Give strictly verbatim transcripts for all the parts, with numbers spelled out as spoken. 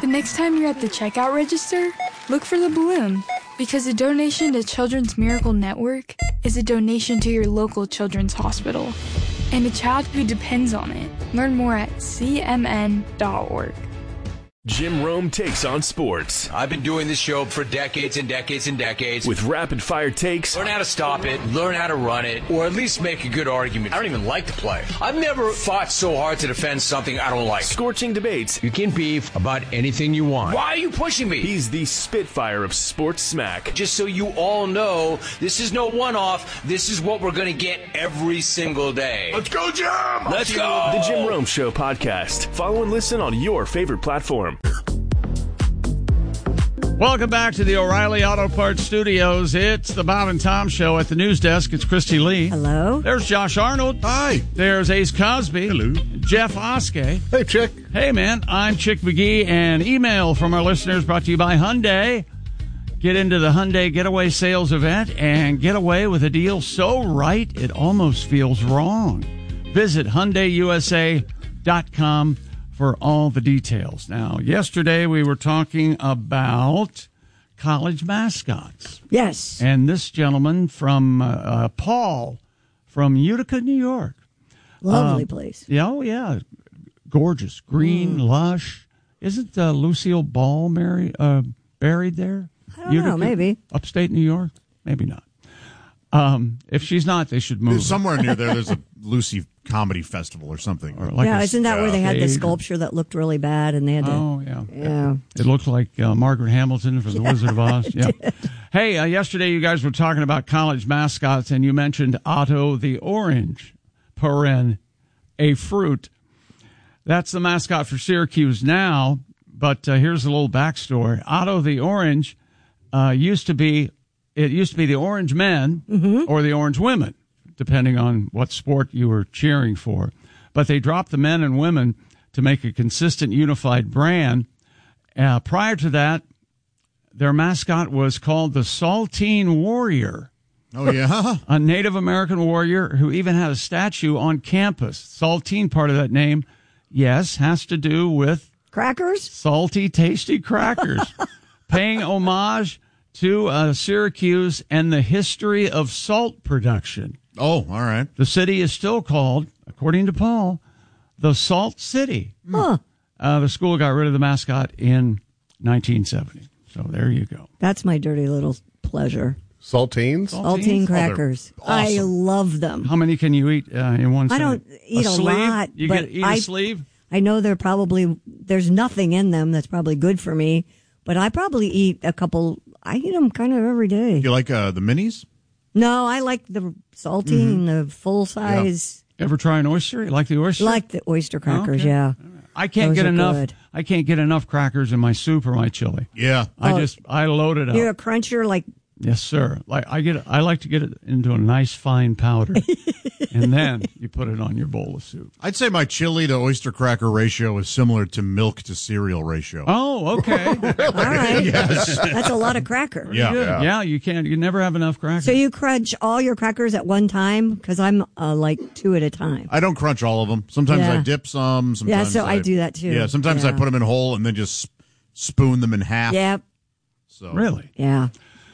The next time you're at the checkout register, look for the balloon, because a donation to Children's Miracle Network is a donation to your local children's hospital and a child who depends on it. Learn more at c m n dot org. Jim Rome takes on sports. I've been doing this show for decades and decades and decades. With rapid-fire takes. Learn how to stop it, learn how to run it, or at least make a good argument. I don't even like the play. I've never fought so hard to defend something I don't like. Scorching debates. You can beef about anything you want. Why are you pushing me? He's the Spitfire of sports smack. Just so you all know, this is no one-off. This is what we're going to get every single day. Let's go, Jim! Let's go! The Jim Rome Show podcast. Follow and listen on your favorite platform. Welcome back to the O'Reilly Auto Parts Studios. It's the Bob and Tom Show. At the news desk, it's Christy Lee. Hello. There's Josh Arnold. Hi. There's Ace Cosby. Hello. Jeff Oskey. Hey, Chick. Hey, man. I'm Chick McGee, and email from our listeners brought to you by Hyundai. Get into the Hyundai Getaway Sales Event and get away with a deal so right it almost feels wrong. Visit Hyundai U S A dot com for all the details. Now, yesterday we were talking about college mascots. Yes. And this gentleman from uh, uh, Paul from Utica, New York. Lovely um, place. Yeah, oh, yeah. Gorgeous. Green, mm. lush. Isn't uh, Lucille Ball Mary, uh, buried there? I don't Utica, know, maybe. Upstate New York? Maybe not. Um, if she's not, they should move. There's somewhere near there, there's a Lucy Comedy Festival or something. Or like yeah, a, isn't that uh, where they had the stage? sculpture that looked really bad and they had to... Oh, yeah. Yeah. It looked like uh, Margaret Hamilton from The Yeah, Wizard of Oz. Yeah. did. Hey, uh, yesterday you guys were talking about college mascots, and you mentioned Otto the Orange, paren, a fruit. That's the mascot for Syracuse now, but uh, here's a little backstory. Otto the Orange uh, used to be, it used to be the Orange Men mm-hmm. or the Orange Women, depending on what sport you were cheering for. But they dropped the men and women to make a consistent, unified brand. Uh, prior to that, their mascot was called the Saltine Warrior. Oh, yeah? A Native American warrior who even had a statue on campus. Saltine, part of that name, yes, has to do with... Crackers? Salty, tasty crackers. Paying homage to uh, Syracuse and the history of salt production. Oh, all right. The city is still called, according to Paul, the Salt City. Huh. Uh, the school got rid of the mascot in nineteen seventy. So there you go. That's my dirty little pleasure. Saltines? Saltine crackers. Oh, awesome. I love them. How many can you eat uh, in one I sitting? don't eat a, a sleeve? lot. You but get eat I, a sleeve? I know they're probably, there's nothing in them that's probably good for me, but I probably eat a couple, I eat them kind of every day. You like uh, the minis? No, I like the saltine, Mm-hmm. the full size. Ever try an oyster? You like the oyster? Like the oyster crackers, Okay. yeah. I can't Those get are enough. good. I can't get enough crackers in my soup or my chili. Yeah. I Oh, just I load it up. You're a cruncher, like Yes, sir. Like I get, I like to get it into a nice fine powder, and then you put it on your bowl of soup. I'd say my chili to oyster cracker ratio is similar to milk to cereal ratio. Oh, okay. all right. Yes. That's a lot of cracker. Yeah. Good. Yeah. Yeah, you can't. You never have enough crackers. So you crunch all your crackers at one time? Because I'm uh, like two at a time. I don't crunch all of them. Sometimes Yeah. I dip some. Sometimes Yeah, so I do that too. Yeah, sometimes I Yeah. put them in whole and then just sp- spoon them in half. Yep. So. Really? Yeah.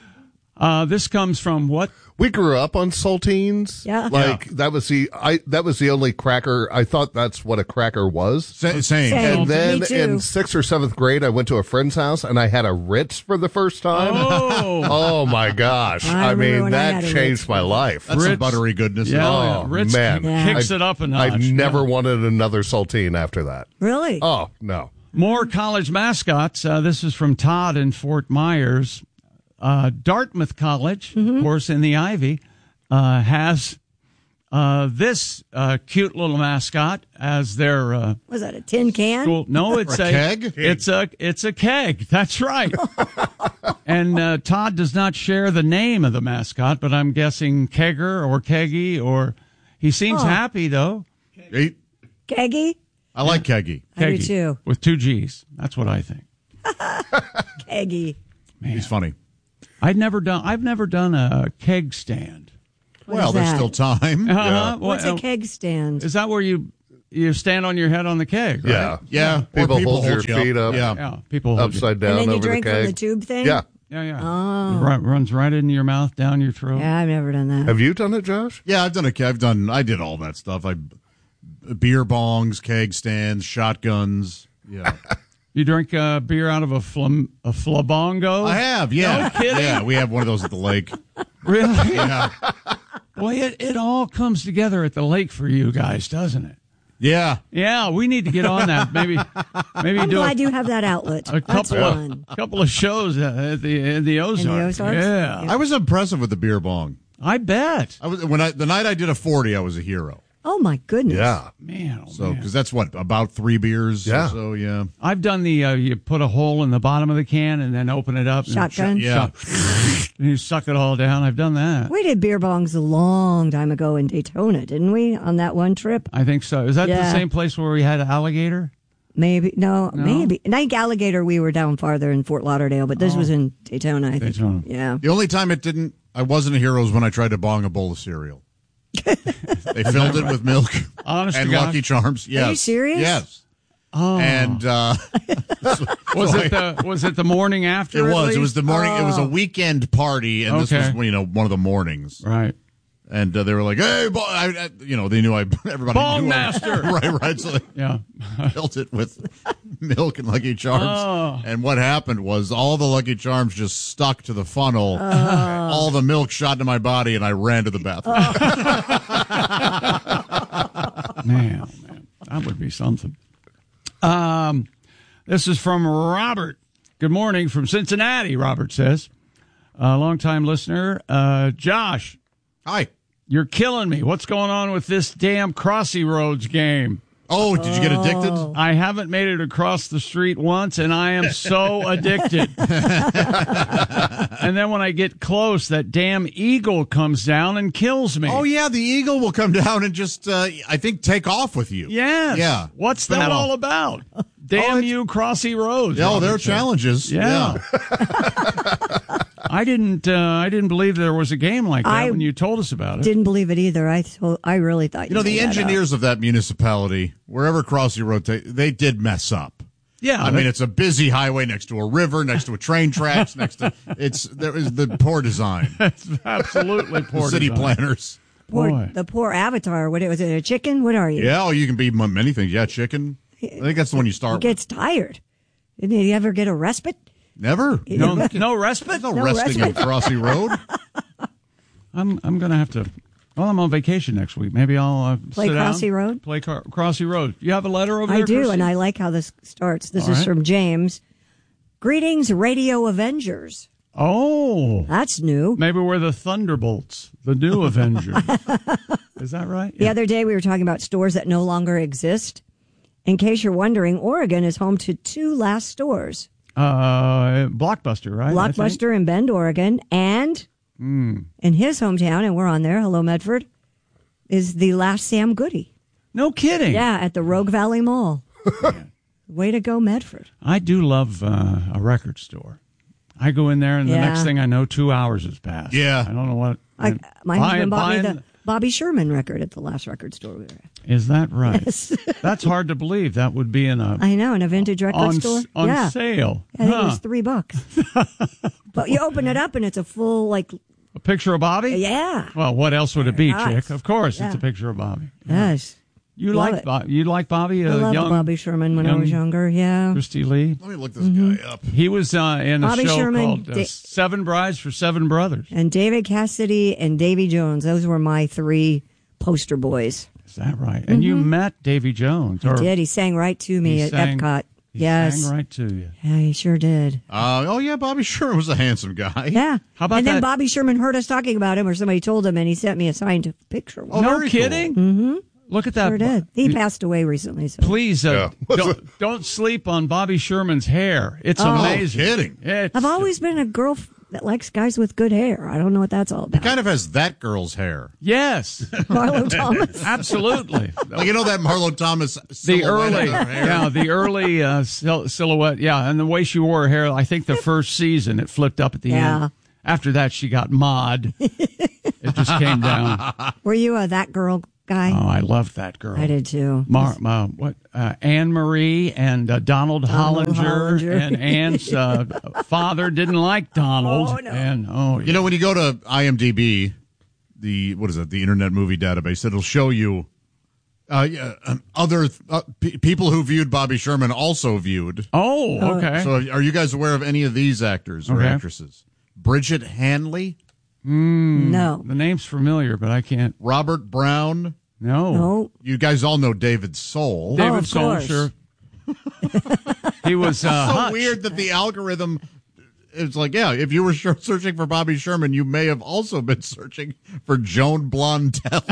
Uh, this comes from what? We grew up on saltines. Yeah. Like Yeah. that was the I that was the only cracker. I thought that's what a cracker was. Sa- same. Same. And then Me too. in sixth or seventh grade, I went to a friend's house and I had a Ritz for the first time. Oh, Oh my gosh! I I, remember mean, when I that had a changed Ritz. my life. That's some Ritz. buttery goodness. yeah. Oh, yeah. Ritz man. Yeah. kicks it up a notch. I've never Yeah. wanted another saltine after that. Really? Oh no! More college mascots. Uh, this is from Todd in Fort Myers. Uh, Dartmouth College, Mm-hmm. of course, in the Ivy, uh, has uh, this uh, cute little mascot as their uh, Was that a tin can? school. No, it's A a, keg? It's a it's a keg. That's right. And uh, Todd does not share the name of the mascot, but I'm guessing Kegger or Keggy, or he seems Oh. happy though. Eight. Keggy? I like Keggy. I do Keggy, too. with two G's. That's what I think. Keggy. He's funny. I'd never done. I've never done a keg stand. What well, is there's that? still time. Uh-huh. What's Well, a keg stand? Is that where you you stand on your head on the keg, right? Yeah. Yeah. Or People, people hold, your hold you up. feet up, Yeah. Yeah, people hold you. upside down And then you over drink the from keg. the tube thing? Yeah. Yeah, yeah. Oh. It run- runs right into your mouth, down your throat. Yeah, I've never done that. Have you done it, Josh? Yeah, I've done a. I've done. I did all that stuff. I beer bongs, keg stands, shotguns. Yeah, You drink uh, beer out of a flam- a flabongo? I have. Yeah, No kidding? yeah. We have one of those at the lake. Really? Yeah, Boy, it, it all comes together at the lake for you guys, doesn't it? yeah. Yeah, we need to get on that. Maybe, maybe I'm do glad a, you have that outlet. a That's couple fun. of couple of shows uh, at the in the Ozarks. Ozarks? Yeah, I was impressive with the beer bong. I bet. I was when I the night I did a forty. I was a hero. Oh, my goodness. Yeah. Man, oh So man. because that's what about three beers. Yeah. Or so yeah. I've done the uh, you put a hole in the bottom of the can and then open it up. and Shotgun? sh- Yeah. shot- and you suck it all down. I've done that. We did beer bongs a long time ago in Daytona, didn't we, on that one trip? I think so. Is that the Yeah. same place where we had alligator? Maybe. No, No? maybe. Night Alligator, we were down farther in Fort Lauderdale, but this was in Daytona, I think. Daytona. Yeah. The only time it didn't, I wasn't a hero was when I tried to bong a bowl of cereal. They filled it with milk Honest and to God? Lucky Charms. Yes. you serious? Yes. Oh, And uh, was so it I- the was it the morning after? It at was. It least? was the morning. It was a weekend party, and this Okay. was you know one of the mornings. right. And uh, they were like, "Hey, bo-, I, I, you know, they knew I everybody Bong knew I- master. right, right." So they Yeah. filled it with milk and Lucky Charms. Oh. And what happened was all the Lucky Charms just stuck to the funnel. All the milk shot into my body, and I ran to the bathroom. Man, oh man, that would be something. Um, this is from Robert. Good morning from Cincinnati. Robert says, a longtime listener, uh, Josh. Hi. You're killing me. What's going on with this damn Crossy Roads game? Oh, did you get addicted? I haven't made it across the street once, and I am so addicted. And then when I get close, that damn eagle comes down and kills me. Oh yeah, the eagle will come down and just, uh, I think, take off with you. Yes. Yeah. What's But that no. all about? Damn Oh, you, Crossy Roads. Oh, Robert there are says. challenges. Yeah. I didn't. Uh, I didn't believe there was a game like that I when you told us about it. Didn't believe it either. I told, I really thought You know, the made that up. engineers of that municipality, wherever Crossy Road, ta- they did mess up. Yeah, I they- mean, it's a busy highway next to a river, next to a train tracks, next to it's there is the poor design. absolutely poor The city design. planners. Poor, Boy. the poor avatar. What was it? A chicken? What are you? Yeah, oh, you can be m- many things. Yeah, chicken. I think that's the one you He start with. gets tired. Did he ever get a respite? Never. No, no respite. No, No resting on respite. Crossy Road. I'm. I'm gonna have to. Well, I'm on vacation next week. Maybe I'll uh, Play sit down, Crossy Road? Play Car- Crossy Road. You have a letter over there? I do, Christy? and I like how this starts. This All is right. from James. Greetings, Radio Avengers. Oh, That's new. maybe we're the Thunderbolts, the new Avengers. Is that right? The other day we were talking about stores that no longer exist. In case you're wondering, Oregon is home to two last stores. Uh, Blockbuster, right? I think? Blockbuster in Bend, Oregon, and Hmm. in his hometown, and we're on there, hello Medford, is the last Sam Goody. No kidding. Yeah, at the Rogue Valley Mall. Way to go, Medford. I do love uh, a record store. I go in there, and the Yeah. next thing I know, two hours has passed. Yeah. I don't know what. I, my Buying- husband bought me buying- the Bobby Sherman record at the last record store we were at. Is that right? Yes. That's hard to believe. That would be in a I know, in a vintage record on store. s- on yeah. sale. I think it Huh. was three bucks. But you open it up and it's a full, like, A picture of Bobby? yeah. Well, what else would it be, Nice. chick? Of course, Yeah. it's a picture of Bobby. Yes. You Love like it. Bob, you like Bobby? I Uh, love young Bobby Sherman when I young was younger, yeah. Christy Lee. Let me look this guy up. He was uh, in a Bobby show Sherman, called uh, Da- Seven Brides for Seven Brothers. And David Cassidy and Davy Jones, those were my three poster boys. Is that right? And you met Davy Jones. Or Did he sang right to me he at sang- Epcot? He Yes. sang right to you. Yeah, he sure did. Uh, oh yeah, Bobby Sherman was a handsome guy. Yeah. How about and then that- Bobby Sherman heard us talking about him, or somebody told him, and he sent me a signed picture. Oh, no very kidding? Mm-hmm. Look at that. Sure did. He passed away recently. So. Please uh, Yeah. don't, don't sleep on Bobby Sherman's hair. It's amazing. kidding. It's, I've always been a girl f- that likes guys with good hair. I don't know what that's all about. Kind of has that girl's hair. Yes, Marlo Thomas. absolutely. Like you know that Marlo Thomas The silhouette early, of her hair? yeah, the early uh, sil- silhouette, yeah, and the way she wore her hair. I think the first season it flipped up at the Yeah. end. After that, she got mod. It just came down. Were you a that girl guy. Oh, I loved that girl. I did too. Mar- uh, what? Uh, Anne Marie and uh, Donald, Donald Hollinger, Hollinger. and Anne's uh, father didn't like Donald. Oh, no. And oh, yeah. You know, when you go to IMDb, the what is it? The Internet Movie Database, it'll show you uh, yeah, um, other uh, p- people who viewed Bobby Sherman also viewed. Oh, okay. So, are you guys aware of any of these actors or Okay. actresses? Bridget Hanley, No. The name's familiar, but I can't. Robert Brown. No. No. You guys all know David Soul. Oh, David of Soul, course. sure. He was uh, so Hutch. weird that the algorithm. It's like, yeah, if you were sh- searching for Bobby Sherman, you may have also been searching for Joan Blondell.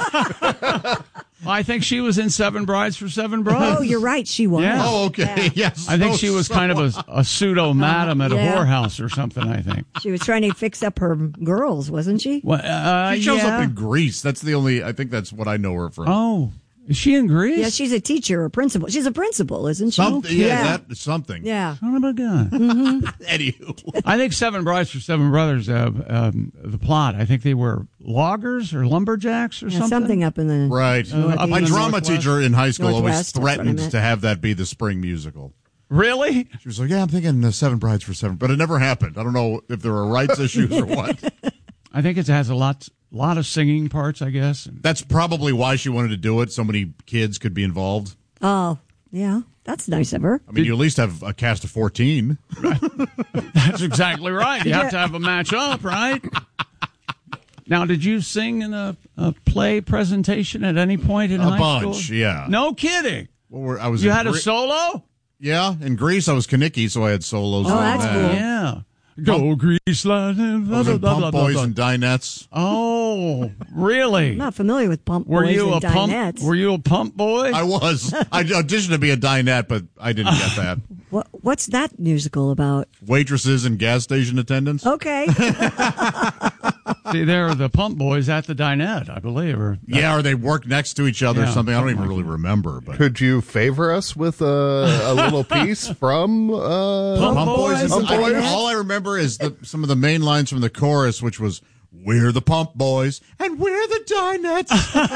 I think she was in Seven Brides for Seven Brothers. Oh, you're right. She was. Yeah. Oh, okay. Yes. I think So- she was so- kind of a, a pseudo madam at a Yeah. whorehouse or something, I think. She was trying to fix up her girls, wasn't she? Well, uh, She shows yeah. up in Greece. That's the only. I think that's what I know her from. Oh, is she in Greece? Yeah, she's a teacher, a principal. She's a principal, isn't she? Something. Yeah, yeah. that something. Yeah. Son of a gun. Anywho, I think Seven Brides for Seven Brothers, uh, um, the plot, I think they were loggers or lumberjacks or Yeah, something. something up in the right. Uh, up My in the drama Northwest. teacher in high school always Northwest, that's what I threatened meant. to have that be the spring musical. Really? She was like, "Yeah, I'm thinking uh, Seven Brides for Seven," but it never happened. I don't know if there were rights issues or what. I think it has a lot, lot of singing parts, I guess. That's probably why she wanted to do it. So many kids could be involved. Oh, yeah. That's nice of her. I mean, you at least have a cast of fourteen. That's exactly right. You have to have a match up, right? Now, did you sing in a, a play presentation at any point in A high bunch, school? yeah. No kidding. Well, we're, I was. You in had a Gre- solo? Yeah, in Greece I was Kaniki, so I had solos. Oh, on that's that. cool. Yeah. Go Grease Lightning. I was in blah, Pump blah, blah, Boys blah. and Dinettes. Oh, really? I'm not familiar with pump Were boys you a and pump? dinettes. Were you a pump boy? I was. I auditioned to be a dinette, but I didn't get that. What, what's that musical about? Waitresses and gas station attendants. Okay. See, they're the pump boys at the dinette, I believe. Or Yeah, or they work next to each other or Yeah, something. I don't even something really remember. But Could you favor us with a, a little piece from uh, Pump Pump Boys. Boys. and Pump Boys? I, all I remember is the, some of the main lines from the chorus, which was "We're the Pump Boys and we're the Dinettes."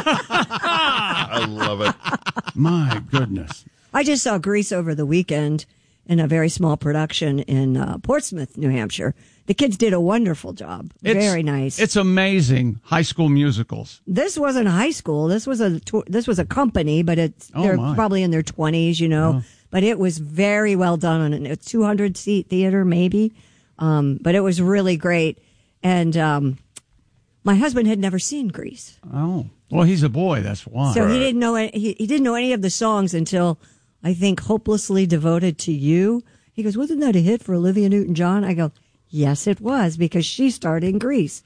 I love it. my goodness. I just saw Grease over the weekend in a very small production in uh, Portsmouth, New Hampshire. The kids did a wonderful job. It's- very nice. It's amazing. High school musicals. This wasn't high school. This was a tw- this was a company, but it's Oh, they're my. probably in their twenties, you know. But it was very well done on a two hundred seat theater, maybe. Um, but it was really great. And um, my husband had never seen Grease, Oh, well, he's a boy. That's why. so he didn't know any- he, he didn't know any of the songs until I think "Hopelessly Devoted to You." He goes, "Wasn't that a hit for Olivia Newton-John?" I go, "Yes, it was, because she starred in Grease."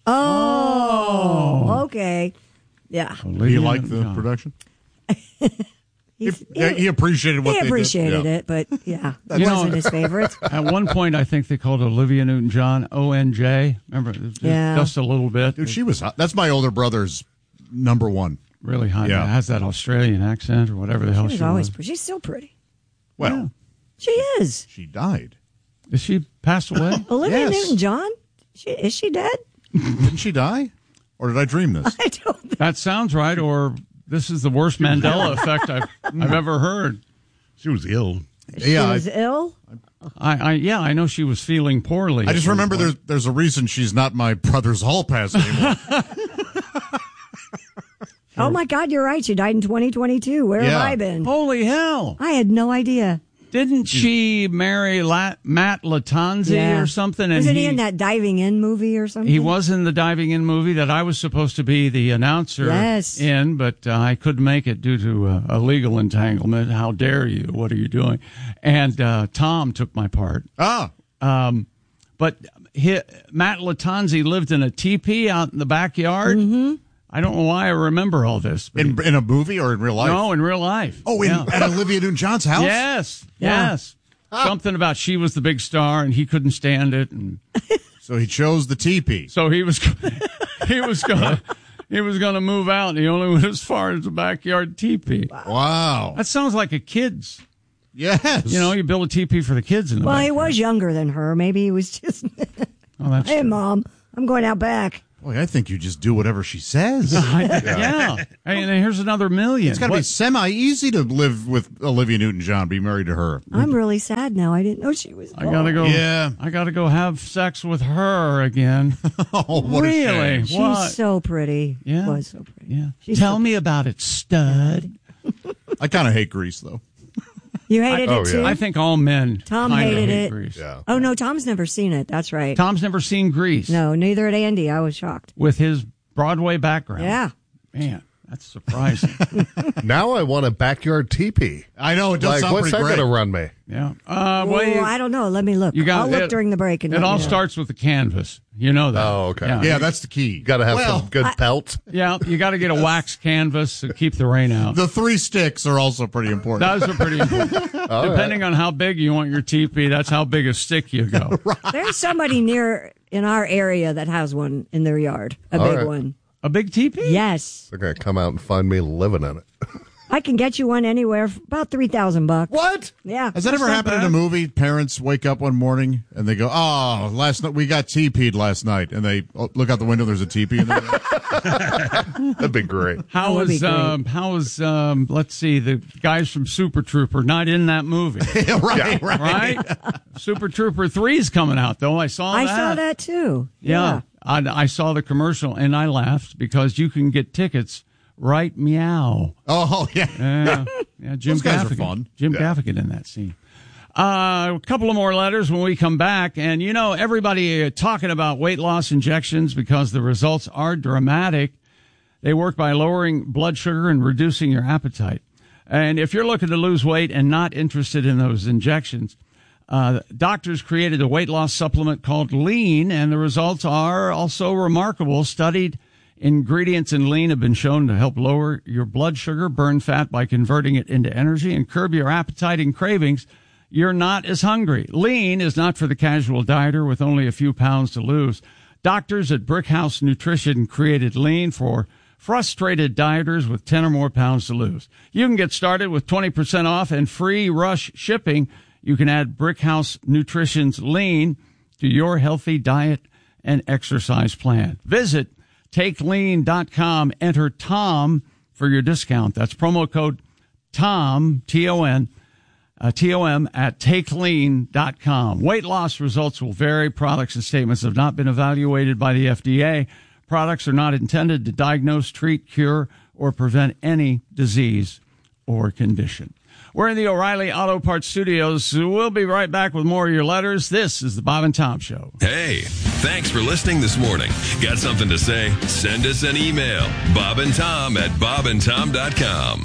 Oh, okay, yeah. Do you like the production? He, He's- yeah, he appreciated what he they appreciated did. Yeah. it, but yeah, it You know- wasn't his favorite. At one point, I think they called Olivia Newton-John O N J. Remember? Just, Yeah. just a little bit. Dude, she was hot. That's my older brother's number one. really hot. Yeah. Has that Australian accent or whatever the hell She she was always was. pretty. She's still pretty. Well, She is. she died. Is she passed away? Olivia Yes. Newton-John. She, is she dead? Didn't she die? Or did I dream this? I don't know. That sounds right. Or this is the worst Mandela effect I've, I've ever heard. She was ill. She Yeah, was I, ill. I, I yeah, I know she was feeling poorly. I just at one remember point. there's there's a reason she's not my brother's hall pass anymore. Oh my God, you're right. She died in twenty twenty-two. Where have Yeah. I been? Holy hell! I had no idea. Didn't she marry La- Matt Latanzi Yeah. or something? And Wasn't he, in that Diving In movie or something? He was in the Diving In movie that I was supposed to be the announcer Yes. in, but uh, I couldn't make it due to uh, a legal entanglement. How dare you? What are you doing? And uh, Tom took my part. ah, Um, but he, Matt Latanzi lived in a teepee out in the backyard. Mm-hmm. I don't know why I remember all this. But in in a movie or in real life? no, in real life. Oh, in, Yeah. at Olivia Newton-John's house? Yes, Yeah. yes. Something about she was the big star and he couldn't stand it, and So he chose the teepee. so he was he was gonna he was gonna move out, and he only went as far as the backyard teepee. Wow. That sounds like a kid's. Yes. You know, you build a teepee for the kids in the Well, he backyard. was younger than her. Maybe he was just, Oh, that's hey, true. Mom, I'm going out back. Boy, I think you just do whatever she says. yeah. yeah. And here's another million. It's got to be semi-easy to live with Olivia Newton-John, be married to her. I'm really sad now. I didn't know she was I gotta go. Yeah. I gotta go have sex with her again. Oh, what really? a shame. She's What? so pretty. Yeah. Was so pretty. Yeah. She's Tell so- me about it, stud. I kind of hate Grease, though. You hated I- oh, it yeah. too? I think all men. Tom kinda hated hate it. Grease. Yeah. Oh, no, Tom's never seen it. That's right. Tom's never seen Grease. No, neither had Andy. I was shocked. With his Broadway background. Yeah. Man, that's surprising. Now I want a backyard teepee. I know, it does Like, sound what's pretty that great. going to run me? yeah. Uh, well, Well, you, I don't know. Let me look. you got I'll look it, during the break. And it let all me know. starts with the canvas. You know that. Oh, okay. Yeah, that's the key. You got to have well, some good pelt. Yeah, you got to get a wax canvas to keep the rain out. The three sticks are also pretty important. Those are pretty important. Depending on how big you want your teepee, that's how big a stick you go. There's somebody near in our area that has one in their yard, a All big right. one. A big teepee? Yes. They're going to come out and find me living in it. I can get you one anywhere for about three thousand bucks. What? Yeah. Has that ever not happened in bad. a movie? Parents wake up one morning and they go, "Oh, last night we got teepeed last night," and they oh, look out the window. There's a teepee in there. That'd be great. How That would be was great. um how was um let's see, the guys from Super Trooper not in that movie, right, right. right? Super Trooper three's coming out though. I saw I that. saw that too. Yeah, I, I saw the commercial and I laughed because you can get tickets right meow. Oh yeah. Yeah, yeah. Jim Those guys are Gaffigan. fun. Jim Yeah. Gaffigan in that scene. Uh, a couple of more letters when we come back, and you know everybody uh, talking about weight loss injections because the results are dramatic. They work by lowering blood sugar and reducing your appetite. And if you're looking to lose weight and not interested in those injections, uh, doctors created a weight loss supplement called Lean, and the results are also remarkable. Studied ingredients in Lean have been shown to help lower your blood sugar, burn fat by converting it into energy, and curb your appetite and cravings. You're not as hungry. Lean is not for the casual dieter with only a few pounds to lose. Doctors at Brickhouse Nutrition created Lean for frustrated dieters with ten or more pounds to lose. You can get started with twenty percent off and free rush shipping. You can add Brickhouse Nutrition's Lean to your healthy diet and exercise plan. Visit take lean dot com. Enter Tom for your discount. That's promo code TOM, T O N, uh, T O M at take lean dot com. Weight loss results will vary. Products and statements have not been evaluated by the F D A. Products are not intended to diagnose, treat, cure, or prevent any disease or condition. We're in the O'Reilly Auto Parts Studios. We'll be right back with more of your letters. This is the Bob and Tom Show. Hey, thanks for listening this morning. Got something to say? Send us an email. Bob and Tom at bob and tom dot com.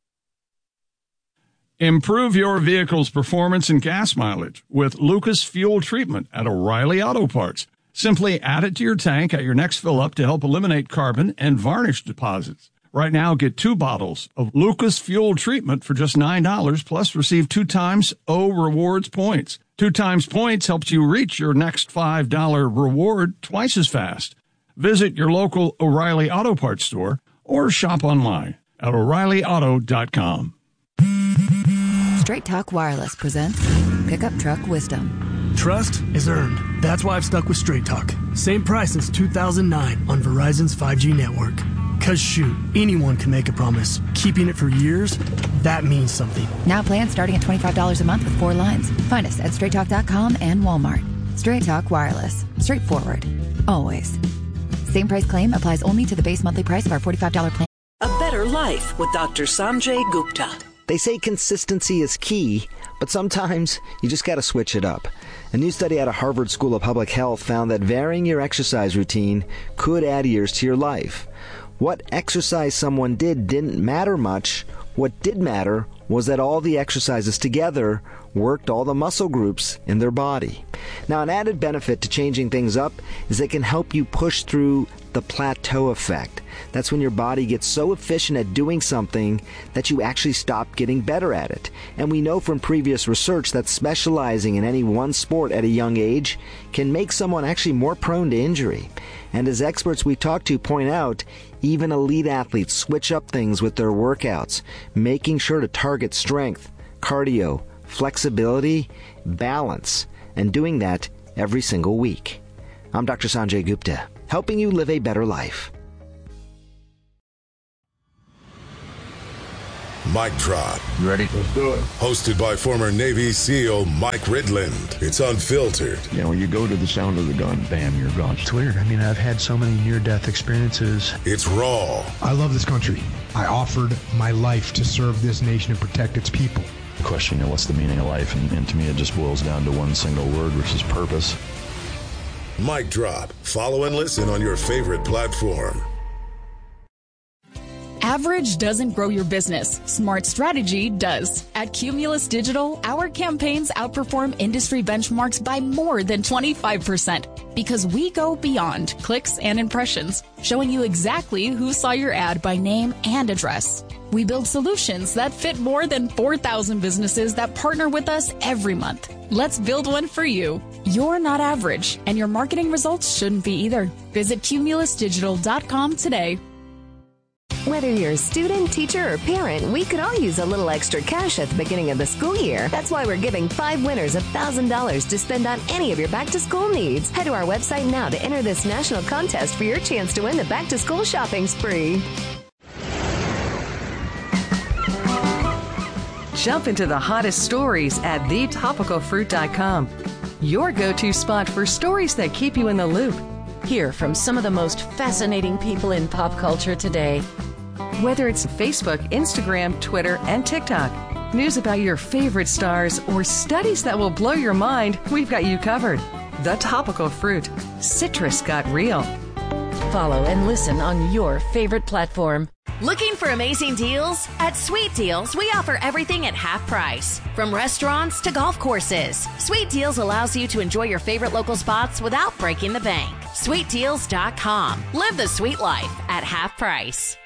Improve your vehicle's performance and gas mileage with Lucas Fuel Treatment at O'Reilly Auto Parts. Simply add it to your tank at your next fill up to help eliminate carbon and varnish deposits. Right now, get two bottles of Lucas Fuel Treatment for just nine dollars, plus receive two times O Rewards points. Two times points helps you reach your next five dollar reward twice as fast. Visit your local O'Reilly Auto Parts store or shop online at o'reilly auto dot com. Straight Talk Wireless presents Pickup Truck Wisdom. Trust is earned. That's why I've stuck with Straight Talk. Same price since two thousand nine on Verizon's five G network. Cause shoot, anyone can make a promise. Keeping it for years, that means something. Now plans starting at twenty-five dollars a month with four lines. Find us at straight talk dot com and Walmart. Straight Talk Wireless. Straightforward. Always. Same price claim applies only to the base monthly price of our forty-five dollars plan. A better life with Doctor Sanjay Gupta. They say consistency is key, but sometimes you just got to switch it up. A new study out of Harvard School of Public Health found that varying your exercise routine could add years to your life. What exercise someone did didn't matter much. What did matter was that all the exercises together worked all the muscle groups in their body. Now, an added benefit to changing things up is they can help you push through the plateau effect. That's when your body gets so efficient at doing something that you actually stop getting better at it. And we know from previous research that specializing in any one sport at a young age can make someone actually more prone to injury. And as experts we talk to point out, even elite athletes switch up things with their workouts, making sure to target strength, cardio, flexibility, balance, and doing that every single week. I'm Doctor Sanjay Gupta, helping you live a better life. Mic Drop. You ready? Let's do it. Hosted by former Navy SEAL Mike Ridland. It's unfiltered. You know, when you go to the sound of the gun, bam, you're gone. It's weird. I mean, I've had so many near-death experiences. It's raw. I love this country. I offered my life to serve this nation and protect its people. The question, you know, what's the meaning of life? And, and to me, it just boils down to one single word, which is purpose. Mic Drop. Follow and listen on your favorite platform. Average doesn't grow your business. Smart strategy does. At Cumulus Digital, our campaigns outperform industry benchmarks by more than twenty-five percent because we go beyond clicks and impressions, showing you exactly who saw your ad by name and address. We build solutions that fit more than four thousand businesses that partner with us every month. Let's build one for you. You're not average, and your marketing results shouldn't be either. Visit cumulus digital dot com today. Whether you're a student, teacher, or parent, we could all use a little extra cash at the beginning of the school year. That's why we're giving five winners one thousand dollars to spend on any of your back-to-school needs. Head to our website now to enter this national contest for your chance to win the back-to-school shopping spree. Jump into the hottest stories at the topical fruit dot com. Your go-to spot for stories that keep you in the loop. Hear from some of the most fascinating people in pop culture today. Whether it's Facebook, Instagram, Twitter, and TikTok, news about your favorite stars, or studies that will blow your mind, we've got you covered. The Topical Fruit. Citrus got real. Follow and listen on your favorite platform. Looking for amazing deals? At Sweet Deals, we offer everything at half price. From restaurants to golf courses, Sweet Deals allows you to enjoy your favorite local spots without breaking the bank. sweet deals dot com. Live the sweet life at half price.